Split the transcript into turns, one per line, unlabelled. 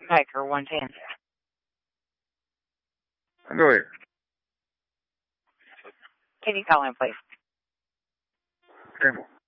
Hiker 110.
Go ahead.
Can you call in, please?
Okay.